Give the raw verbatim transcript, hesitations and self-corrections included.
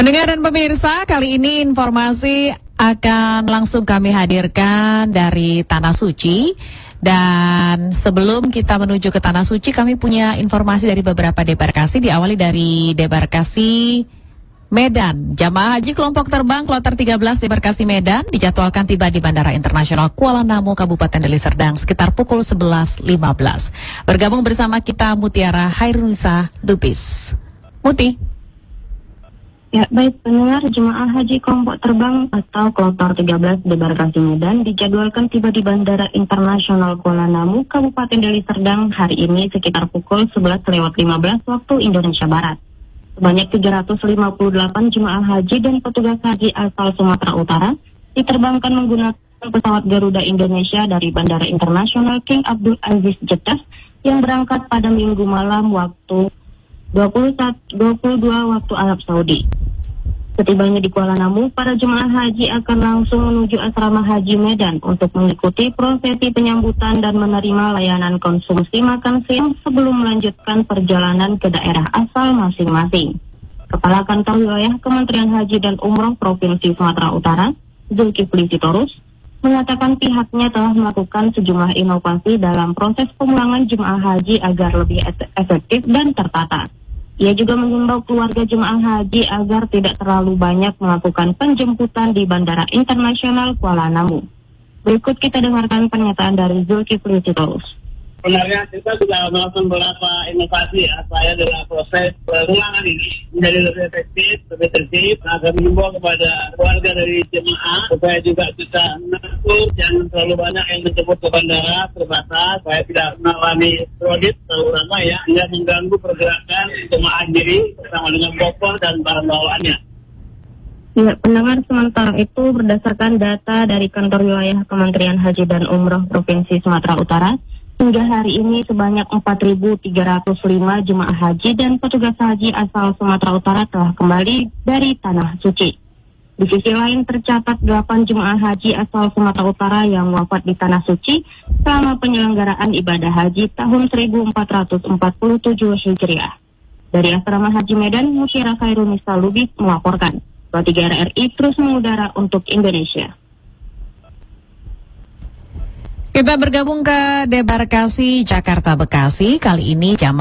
Pendengar dan pemirsa, kali ini informasi akan langsung kami hadirkan dari Tanah Suci. Dan sebelum kita menuju ke Tanah Suci, kami punya informasi dari beberapa debarkasi. Diawali dari debarkasi Medan. Jamaah haji kelompok terbang kloter tiga belas debarkasi Medan dijadwalkan tiba di Bandara Internasional Kuala Namu, Kabupaten Deli Serdang sekitar pukul sebelas lima belas. Bergabung bersama kita Mutiara Hairunisa Lubis. Muti. Ya, baik pendengar, jemaah haji kelompok terbang atau kloter tiga belas debarkasi Medan dijadwalkan tiba di Bandara Internasional Kuala Namu, Kabupaten Deli Serdang hari ini sekitar pukul sebelas lewat lima belas waktu Indonesia Barat. Sebanyak tiga ratus lima puluh delapan jemaah haji dan petugas haji asal Sumatera Utara diterbangkan menggunakan pesawat Garuda Indonesia dari Bandara Internasional King Abdul Aziz Jeddah yang berangkat pada Minggu malam waktu dua puluh satu dua puluh dua waktu Arab Saudi. Setibanya di Kuala Namu, para jemaah haji akan langsung menuju asrama haji Medan untuk mengikuti prosesi penyambutan dan menerima layanan konsumsi makan siang sebelum melanjutkan perjalanan ke daerah asal masing-masing. Kepala Kantor Wilayah Kementerian Haji dan Umroh Provinsi Sumatera Utara, Zulkifli Sitorus, mengatakan pihaknya telah melakukan sejumlah inovasi dalam proses pemulangan jemaah haji agar lebih efektif dan tertata. Ia juga mengimbau keluarga jemaah haji agar tidak terlalu banyak melakukan penjemputan di Bandara Internasional Kuala Namu. Berikut kita dengarkan pernyataan dari Zulkifli Sitorus. Sebenarnya kita sudah melakukan beberapa inovasi ya, saya dalam proses pemulangan ini menjadi lebih efektif, lebih tertib, agar mengimbau kepada keluarga dari jemaah supaya juga bisa mengatur jangan terlalu banyak yang menjemput ke bandara terbatas, supaya tidak mengalami kredit terlalu lama ya, hingga mengganggu pergerakan jemaah diri bersama dengan koper dan barang bawaannya. Ya, pendengar, sementara itu berdasarkan data dari Kantor Wilayah Kementerian Haji dan Umroh Provinsi Sumatera Utara, hingga hari ini sebanyak empat ribu tiga ratus lima jemaah haji dan petugas haji asal Sumatera Utara telah kembali dari Tanah Suci. Di sisi lain tercatat delapan jemaah haji asal Sumatera Utara yang wafat di Tanah Suci selama penyelenggaraan ibadah haji tahun seribu empat ratus empat puluh tujuh Hijriah. Dari Asrama Haji Medan, Mutiara Hairunisa Lubis melaporkan. tiga R R I terus mengudara untuk Indonesia. Kita bergabung ke debarkasi Jakarta Bekasi. Kali ini jamaah